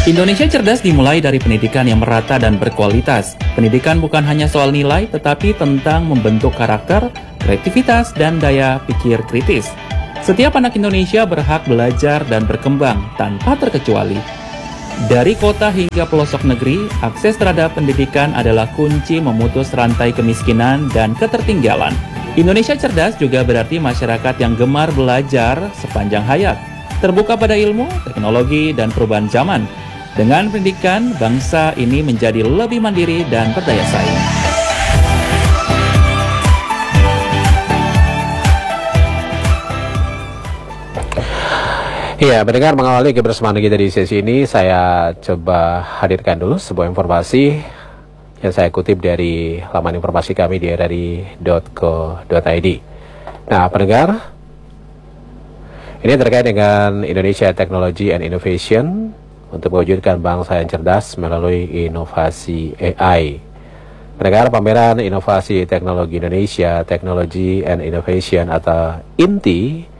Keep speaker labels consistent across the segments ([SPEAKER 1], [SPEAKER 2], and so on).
[SPEAKER 1] Indonesia cerdas dimulai dari pendidikan yang merata dan berkualitas. Pendidikan bukan hanya soal nilai, tetapi tentang membentuk karakter, kreativitas, dan daya pikir kritis. Setiap anak Indonesia berhak belajar dan berkembang tanpa terkecuali. Dari kota hingga pelosok negeri, akses terhadap pendidikan adalah kunci memutus rantai kemiskinan dan ketertinggalan. Indonesia cerdas juga berarti masyarakat yang gemar belajar sepanjang hayat, terbuka pada ilmu, teknologi, dan perubahan zaman. Dengan pendidikan, bangsa ini menjadi lebih mandiri dan berdaya saing.
[SPEAKER 2] Iya, mendengar mengawali kebersamaan kita di sesi ini, saya coba hadirkan dulu sebuah informasi yang saya kutip dari laman informasi kami di rri.co.id. Nah, pendengar, ini terkait dengan Indonesia Technology and Innovation untuk mewujudkan bangsa yang cerdas melalui inovasi AI. Pendengar, pameran Inovasi Teknologi Indonesia Technology and Innovation atau INTI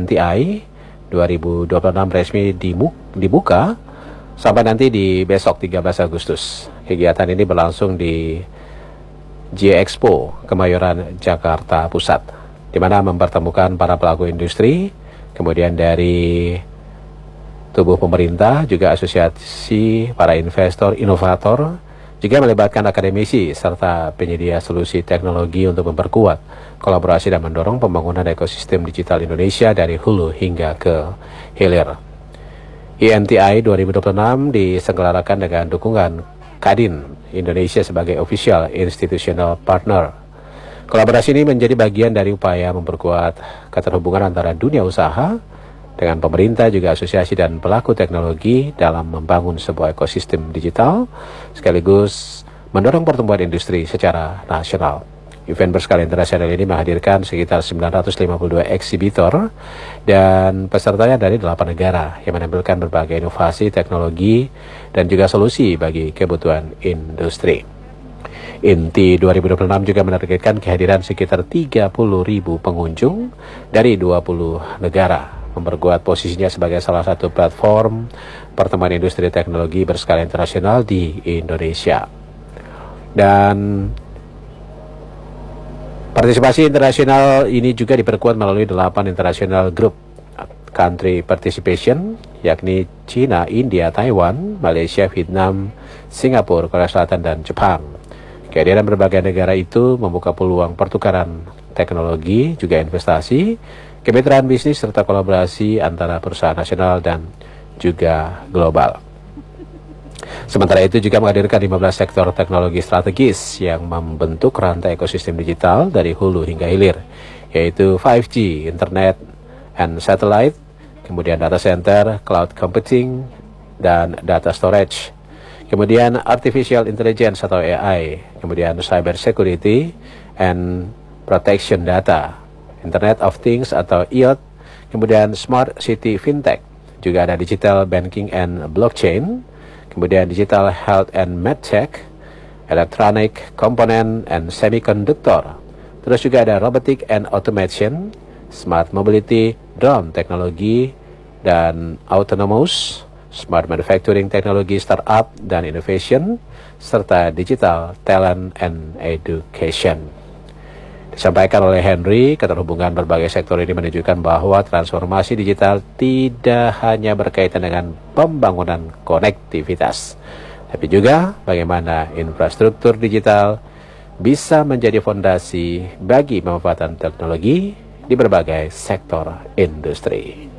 [SPEAKER 2] 2026 resmi dibuka sampai nanti di besok 13 Agustus. Kegiatan ini berlangsung di G-Expo Kemayoran, Jakarta Pusat, di mana mempertemukan para pelaku industri, kemudian dari tubuh pemerintah, juga asosiasi para investor inovator, juga melibatkan akademisi serta penyedia solusi teknologi untuk memperkuat kolaborasi dan mendorong pembangunan ekosistem digital Indonesia dari hulu hingga ke hilir. INTI 2026 diselenggarakan dengan dukungan Kadin Indonesia sebagai official institutional partner. Kolaborasi ini menjadi bagian dari upaya memperkuat keterhubungan antara dunia usaha dengan pemerintah, juga asosiasi dan pelaku teknologi dalam membangun sebuah ekosistem digital sekaligus mendorong pertumbuhan industri secara nasional. Event berskala internasional ini menghadirkan sekitar 952 eksibitor dan pesertanya dari 8 negara yang menampilkan berbagai inovasi teknologi dan juga solusi bagi kebutuhan industri. INTI 2026 juga menargetkan kehadiran sekitar 30.000 pengunjung dari 20 negara, memperkuat posisinya sebagai salah satu platform pertemuan industri teknologi berskala internasional di Indonesia. Dan partisipasi internasional ini juga diperkuat melalui 8 international group country participation, yakni China, India, Taiwan, Malaysia, Vietnam, Singapura, Korea Selatan, dan Jepang. Kehadiran berbagai negara itu membuka peluang pertukaran teknologi, juga investasi, kemitraan bisnis, serta kolaborasi antara perusahaan nasional dan juga global. Sementara itu juga menghadirkan 15 sektor teknologi strategis yang membentuk rantai ekosistem digital dari hulu hingga hilir, yaitu 5G, Internet and Satellite, kemudian data center, cloud computing, dan data storage, kemudian artificial intelligence atau AI, kemudian cyber security and protection data, Internet of Things atau IoT, kemudian Smart City Fintech, juga ada Digital Banking and Blockchain, kemudian Digital Health and MedTech, Electronic Component and Semiconductor, terus juga ada Robotic and Automation, Smart Mobility, Drone Teknologi, dan Autonomous, Smart Manufacturing Teknologi, Startup dan Innovation, serta Digital Talent and Education. Disampaikan oleh Henry, keterhubungan berbagai sektor ini menunjukkan bahwa transformasi digital tidak hanya berkaitan dengan pembangunan konektivitas, tapi juga bagaimana infrastruktur digital bisa menjadi fondasi bagi pemanfaatan teknologi di berbagai sektor industri.